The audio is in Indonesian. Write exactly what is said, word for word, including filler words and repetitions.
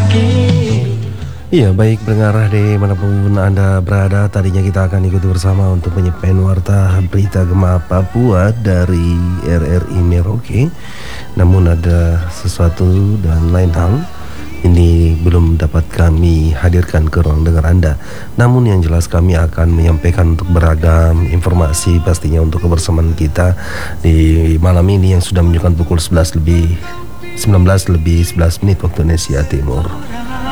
Iya, baik pendengar dimanapun Anda berada, tadinya kita akan ikuti bersama untuk menyampaikan warta berita Gema Papua dari R R I Merauke. Namun ada sesuatu dan lain hal ini belum dapat kami hadirkan ke ruang dengar Anda. Namun yang jelas kami akan menyampaikan untuk beragam informasi pastinya untuk kebersamaan kita di malam ini yang sudah menunjukkan pukul sebelas lebih sembilan belas lebih sebelas menit waktu Indonesia Timur.